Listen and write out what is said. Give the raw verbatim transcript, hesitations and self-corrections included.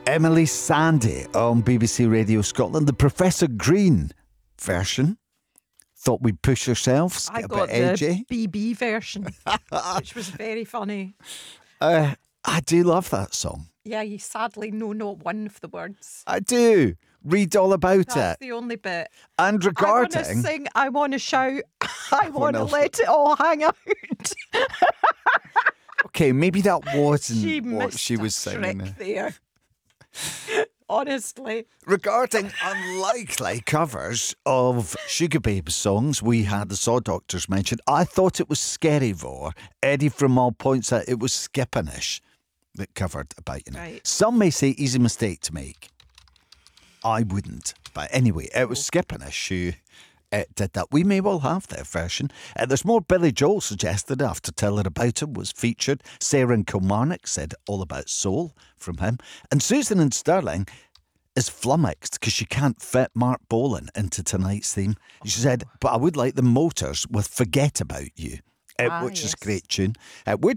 Emily Sandé on B B C Radio Scotland, the Professor Green version. Thought we'd push ourselves, I get a got bit edgy. the B B version, which was very funny. Uh, I do love that song. Yeah, you sadly know not one of the words. I do. Read all about That's it. the only bit. And I want to regarding... sing, I want to shout, I want to wanna- let it all hang out. Okay, maybe that wasn't She what missed she a was singing. trick there. Honestly. Regarding unlikely covers of Sugar Babe songs, we had the Saw Doctors mentioned. I thought it was Skerryvore. Eddie from All points out it was Skippinish that covered About You Now. Right. Some may say easy mistake to make. I wouldn't. But anyway, it was Skippinish who uh, did that. We may well have their version. Uh, there's more. Billy Joel suggested after Tell Her About Him was featured. Sarah and Kilmarnock said All About Soul from him. And Susan and Sterling is flummoxed because she can't fit Mark Bolan into tonight's theme. She said, but I would like the Motors with Forget About You, uh, Ah, which is yes. a great tune. Uh, which